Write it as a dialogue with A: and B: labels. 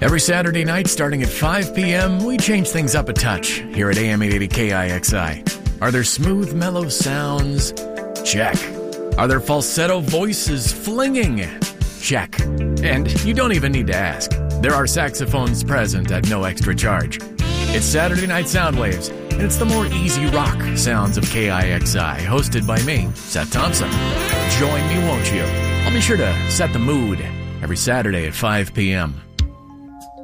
A: Every Saturday night starting at 5 p.m., we change things up a touch here at AM 880 KIXI. Are there smooth, mellow sounds? Check. Are there falsetto voices flinging? Check. And you don't even need to ask. There are saxophones present at no extra charge. It's Saturday Night Soundwaves, and it's the more easy rock sounds of KIXI, hosted by me, Seth Thompson. Join me, won't you? I'll be sure to set the mood every Saturday at 5 p.m.